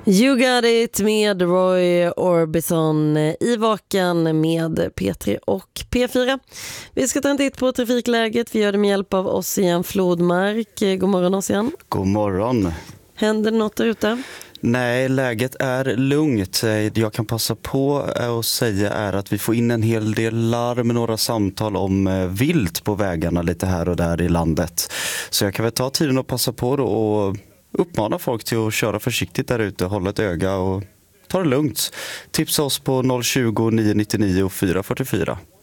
You got it med Roy Orbison i Vaken med P3 och P4. Vi ska ta en titt på trafikläget. Vi gör det med hjälp av Ossian Flodmark. God morgon Ossian. God morgon. Händer det något där ute? Nej, läget är lugnt. Det jag kan passa på att säga är att vi får in en hel del larm, några samtal om vilt på vägarna lite här och där i landet. Så jag kan väl ta tiden och passa på då och uppmana folk till att köra försiktigt där ute, hålla ett öga och ta det lugnt. Tipsa oss på 020 999 444.